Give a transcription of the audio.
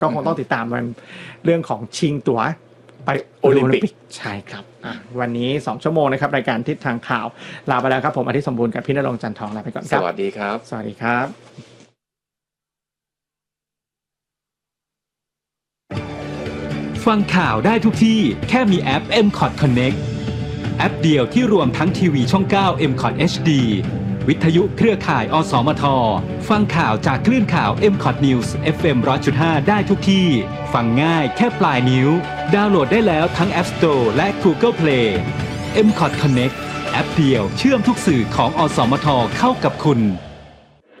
ก็คงต้องติดตามมันเรื่องของชิงตั๋วไปโอลิมปิกใช่ครับวันนี้2ชั่วโมงนะครับรายการทิศทางข่าวลาไปแล้วครับผมอาทิตย์สมบูรณ์กับพี่ณรงค์จันทร์ทองลาไปก่อนครับสวัสดีครับสวัสดีครับฟังข่าวได้ทุกที่แค่มีแอป MCOT Connect แอปเดียวที่รวมทั้งทีวีช่อง 9 MCOT HD วิทยุเครือข่ายอสมทฟังข่าวจากคลื่นข่าว MCOT News FM 100.5 ได้ทุกที่ฟังง่ายแค่ปลายนิ้วดาวน์โหลดได้แล้วทั้ง App Store และ Google Play MCOT Connect แอปเดียวเชื่อมทุกสื่อของอสมทเข้ากับคุณ